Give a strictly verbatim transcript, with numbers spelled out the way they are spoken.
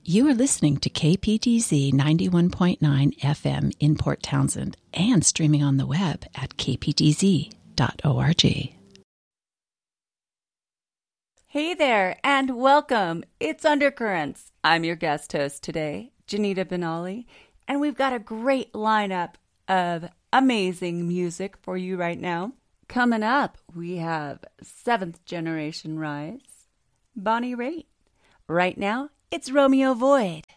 You are listening to K P D Z ninety-one point nine F M in Port Townsend and streaming on the web at k p d z dot org. Hey there, and welcome. It's Undercurrents. I'm your guest host today, Janita Benali, and we've got a great lineup of amazing music for you right now. Coming up, we have Seventh Generation Rise, Bonnie Raitt. Right now, it's Romeo Void.